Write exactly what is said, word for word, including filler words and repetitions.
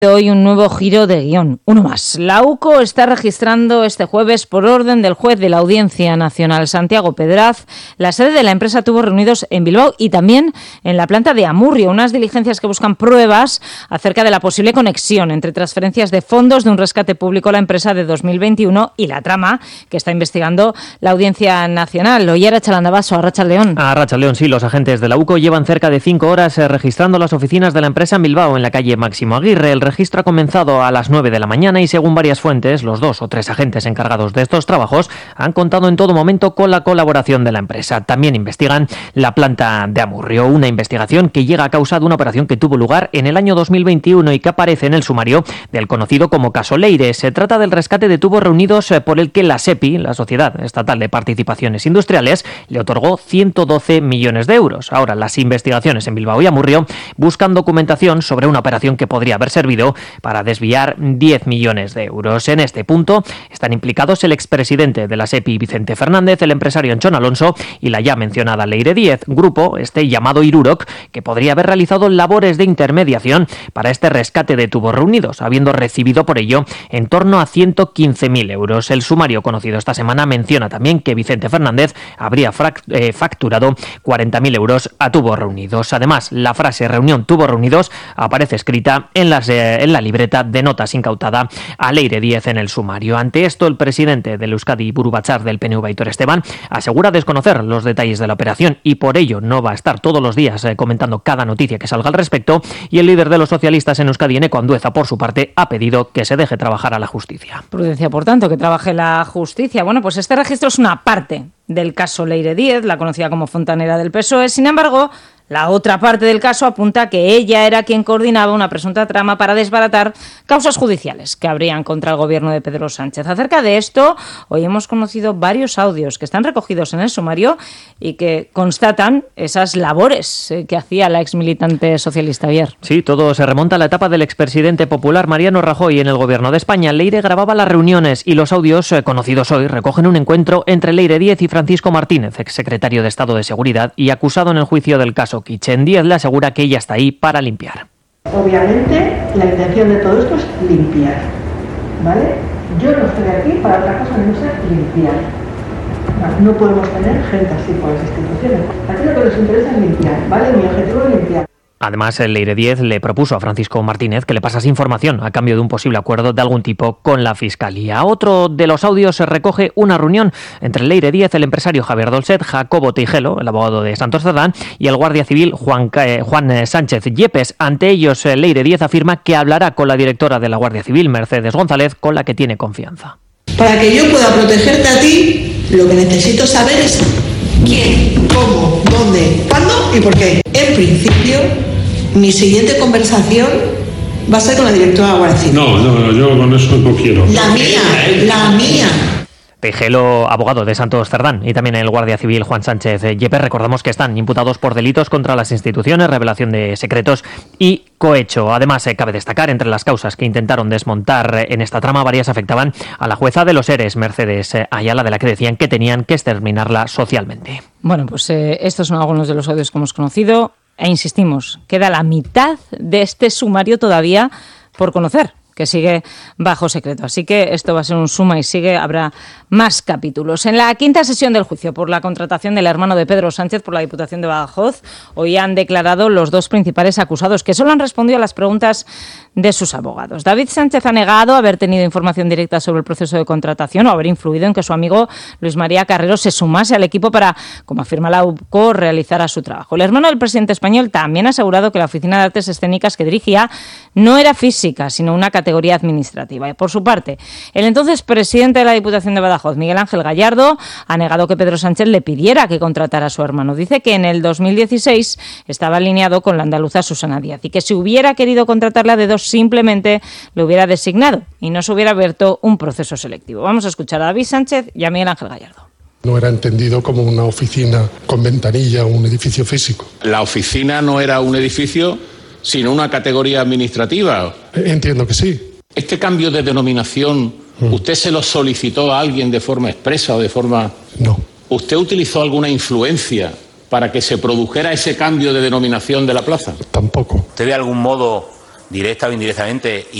Hoy un nuevo giro de guión, uno más. La U C O está registrando este jueves, por orden del juez de la Audiencia Nacional, Santiago Pedraz, la sede de la empresa Tubos Reunidos en Bilbao y también en la planta de Amurrio, unas diligencias que buscan pruebas acerca de la posible conexión entre transferencias de fondos de un rescate público a la empresa de dos mil veintiuno y la trama que está investigando la Audiencia Nacional. Oyer Chalandabaso, Arratsaldeon. A Arratsaldeon, sí, los agentes de la U C O llevan cerca de cinco horas eh, registrando las oficinas de la empresa en Bilbao, en la calle Máximo Aguirre. El El registro ha comenzado a las nueve de la mañana y, según varias fuentes, los dos o tres agentes encargados de estos trabajos han contado en todo momento con la colaboración de la empresa. También investigan la planta de Amurrio, una investigación que llega a causa de una operación que tuvo lugar en el año dos mil veintiuno y que aparece en el sumario del conocido como caso Leire. Se trata del rescate de Tubos Reunidos por el que la SEPI, la Sociedad Estatal de Participaciones Industriales, le otorgó ciento doce millones de euros. Ahora, las investigaciones en Bilbao y Amurrio buscan documentación sobre una operación que podría haber servido para desviar diez millones de euros. En este punto están implicados el expresidente de la SEPI, Vicente Fernández, el empresario Anchón Alonso y la ya mencionada Leire diez, grupo este llamado Irurok, que podría haber realizado labores de intermediación para este rescate de Tubos Reunidos, habiendo recibido por ello en torno a ciento quince mil euros. El sumario conocido esta semana menciona también que Vicente Fernández habría frac- eh, facturado cuarenta mil euros a Tubos Reunidos. Además, la frase reunión Tubos Reunidos aparece escrita en las eh, en la libreta de notas incautada a Leire diez en el sumario. Ante esto, el presidente del Euskadi Buru Batzar del P N V, Aitor Esteban, asegura desconocer los detalles de la operación y por ello no va a estar todos los días eh, comentando cada noticia que salga al respecto, y el líder de los socialistas en Euskadi, Eneko Andueza, por su parte, ha pedido que se deje trabajar a la justicia. Prudencia, por tanto, que trabaje la justicia. Bueno, pues este registro es una parte del caso Leire diez, la conocida como fontanera del P S O E. Sin embargo, la otra parte del caso apunta que ella era quien coordinaba una presunta trama para desbaratar causas judiciales que habrían contra el gobierno de Pedro Sánchez. Acerca de esto, hoy hemos conocido varios audios que están recogidos en el sumario y que constatan esas labores que hacía la exmilitante socialista ayer. Sí, todo se remonta a la etapa del expresidente popular Mariano Rajoy en el gobierno de España. Leire grababa las reuniones y los audios eh, conocidos hoy recogen un encuentro entre Leire diez y Francisco Martínez, exsecretario de Estado de Seguridad y acusado en el juicio del caso Kitchen. Díaz le asegura que ella está ahí para limpiar. Obviamente, la intención de todo esto es limpiar, ¿vale? Yo no estoy aquí para otra cosa que no sea limpiar. No, no podemos tener gente así por las instituciones. Aquí lo que nos interesa es limpiar, ¿vale? Mi objetivo es limpiar. Además, el Leire diez le propuso a Francisco Martínez que le pasase información a cambio de un posible acuerdo de algún tipo con la Fiscalía. Otro de los audios se recoge una reunión entre Leire diez, el empresario Javier Dolcet, Jacobo Teijelo, el abogado de Santos Cerdán, y el guardia civil Juan, eh, Juan Sánchez Yepes. Ante ellos, Leire diez afirma que hablará con la directora de la Guardia Civil, Mercedes González, con la que tiene confianza. Para que yo pueda protegerte a ti, lo que necesito saber es quién, cómo, dónde, cuándo y por qué. En principio, mi siguiente conversación va a ser con la directora de la Guardia Civil. No, no, no, yo con eso no quiero. La mía, la mía. Teijelo, abogado de Santos Cerdán, y también el guardia civil Juan Sánchez Yepes. Recordamos que están imputados por delitos contra las instituciones, revelación de secretos y cohecho. Además, eh, cabe destacar, entre las causas que intentaron desmontar en esta trama, varias afectaban a la jueza de los ERES, Mercedes Ayala, de la que decían que tenían que exterminarla socialmente. Bueno, pues eh, estos son algunos de los audios que hemos conocido. E insistimos, queda la mitad de este sumario todavía por conocer, que sigue bajo secreto. Así que esto va a ser un suma y sigue, habrá más capítulos. En la quinta sesión del juicio por la contratación del hermano de Pedro Sánchez por la Diputación de Badajoz, hoy han declarado los dos principales acusados, que solo han respondido a las preguntas de sus abogados. David Sánchez ha negado haber tenido información directa sobre el proceso de contratación o haber influido en que su amigo Luis María Carrero se sumase al equipo para, como afirma la U C O, realizara su trabajo. El hermano del presidente español también ha asegurado que la Oficina de Artes Escénicas que dirigía no era física, sino una categoría administrativa. Y por su parte, el entonces presidente de la Diputación de Badajoz, Miguel Ángel Gallardo, ha negado que Pedro Sánchez le pidiera que contratara a su hermano. Dice que en el dos mil dieciséis estaba alineado con la andaluza Susana Díaz y que si hubiera querido contratarla de dos simplemente lo hubiera designado y no se hubiera abierto un proceso selectivo. Vamos a escuchar a David Sánchez y a Miguel Ángel Gallardo. No era entendido como una oficina con ventanilla o un edificio físico. La oficina no era un edificio, sino una categoría administrativa. Entiendo que sí. Este cambio de denominación, mm. ¿usted se lo solicitó a alguien de forma expresa o de forma...? No. ¿Usted utilizó alguna influencia para que se produjera ese cambio de denominación de la plaza? Tampoco. ¿Usted de algún modo directa o indirectamente